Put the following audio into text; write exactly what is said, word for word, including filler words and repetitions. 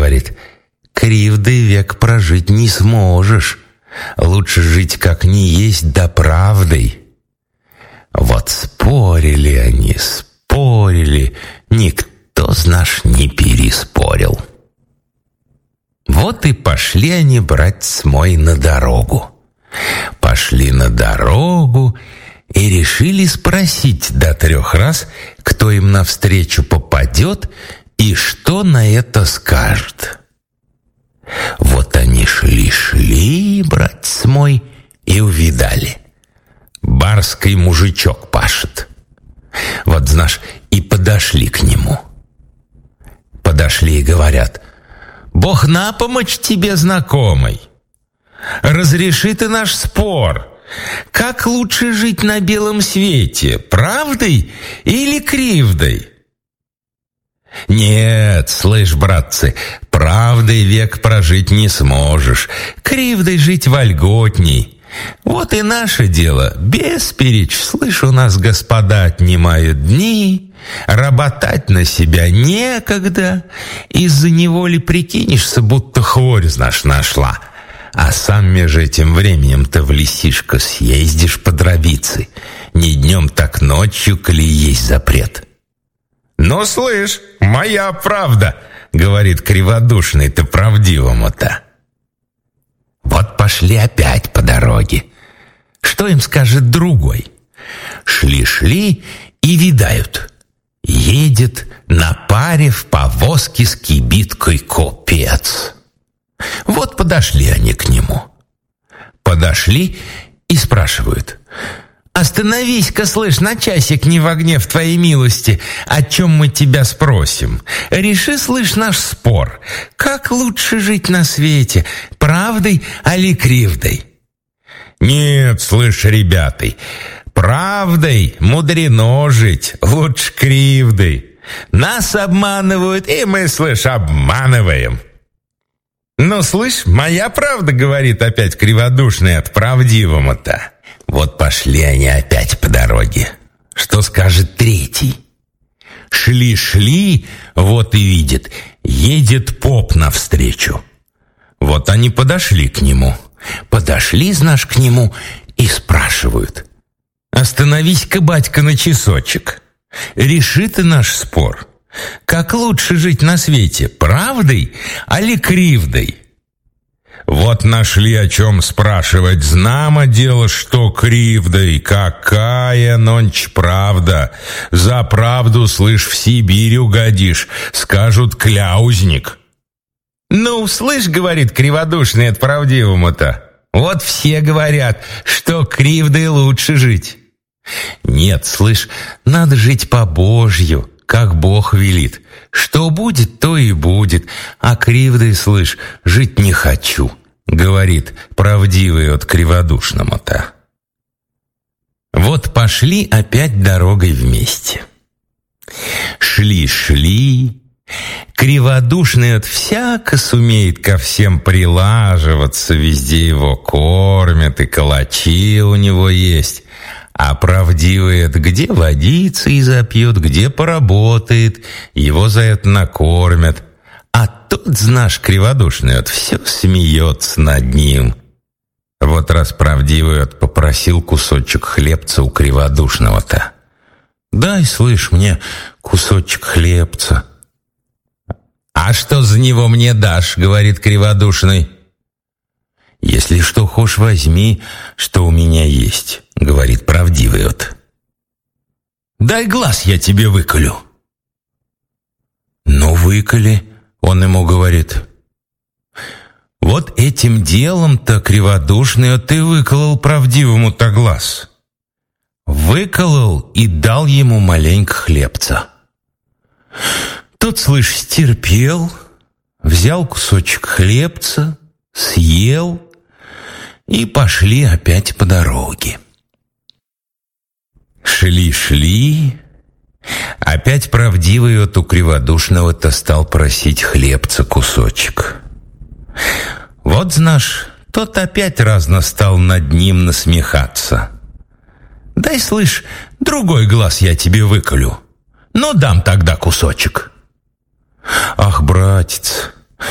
говорит, кривдой век прожить не сможешь. Лучше жить как не есть, да правдой. Вот спорили они, спорили, никто, знаешь, не переспорил. Вот и пошли они, братец мой, на дорогу. Пошли на дорогу и решили спросить до трех раз, кто им навстречу попадет и что на это скажет. Вот они шли-шли, братец мой, и увидали. Барский мужичок пашет. Вот, знаешь, и подошли к нему. Подошли и говорят, «Бог на помощь тебе, знакомый! Разреши ты наш спор. Как лучше жить на белом свете, правдой или кривдой?» «Нет, слышь, братцы, правдой век прожить не сможешь, кривдой жить вольготней. Вот и наше дело, бесперечь, слышь, у нас господа отнимают дни, работать на себя некогда, из-за него ли прикинешься, будто хворь, знаешь, нашла, а сам меж этим временем-то в лесишко съездишь по дровице, не днем, так ночью, коли есть запрет». «Ну, слышь, моя правда», — говорит криводушный-то правдивому-то. Вот пошли опять по дороге. Что им скажет другой? Шли-шли и видают. Едет на паре в повозке с кибиткой купец. Вот подошли они к нему. Подошли и спрашивают: «Остановись-ка, слышь, на часик не во гнев твоей милости, о чем мы тебя спросим. Реши, слышь, наш спор. Как лучше жить на свете, правдой али кривдой?» «Нет, слышь, ребята, правдой мудрено жить, лучше кривдой. Нас обманывают, и мы, слышь, обманываем». «Ну, слышь, моя правда, — говорит опять криводушный от правдивому-то». Вот пошли они опять по дороге. Что скажет третий? Шли-шли, вот и видит, едет поп навстречу. Вот они подошли к нему. Подошли, знаешь, к нему и спрашивают: «Остановись-ка, батька, на часочек. Реши ты наш спор. Как лучше жить на свете, правдой али кривдой?» Вот нашли о чем спрашивать. Знамо дело, что кривдой. Какая нонч правда. За правду, слышь, в Сибирь угодишь. Скажут: кляузник. «Ну, слышь, — говорит криводушный от правдивому-то, — вот все говорят, что кривдой лучше жить». «Нет, слышь, надо жить по-божью, как Бог велит. Что будет, то и будет, а кривдой, слышь, жить не хочу», — говорит правдивый от криводушному-то. Вот пошли опять дорогой вместе. Шли-шли, криводушный от всяко сумеет ко всем прилаживаться, везде его кормят, и калачи у него есть. А правдивый это где водится и запьет, где поработает, его за это накормят. А тот, знаешь, криводушный от все смеется над ним. Вот раз правдивый от попросил кусочек хлебца у криводушного-то. «Дай, слышь, мне кусочек хлебца». «А что за него мне дашь?» — говорит криводушный. «Если что хошь, возьми, что у меня есть», — говорит правдивый от. «Дай глаз, я тебе выколю». «Ну, выколи», — он ему говорит. Вот этим делом-то криводушный от и выколол правдивому-то глаз. Выколол и дал ему маленько хлебца. Тот, слышь, стерпел, взял кусочек хлебца, съел, и пошли опять по дороге. Шли-шли, опять правдивый от у криводушного-то стал просить хлебца кусочек. Вот, знаешь, тот опять разно стал над ним насмехаться. «Дай, слышь, другой глаз я тебе выколю, но дам тогда кусочек». «Ах, братец,